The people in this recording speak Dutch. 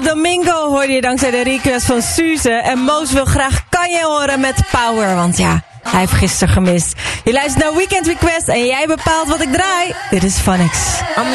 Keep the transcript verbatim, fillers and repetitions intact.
Domingo hoorde je dankzij de request van Suze. En Moos wil graag Kanye horen met Power. Want ja, hij heeft gisteren gemist. Je luistert naar Weekend Request en jij bepaalt wat ik draai. Dit is Phonics.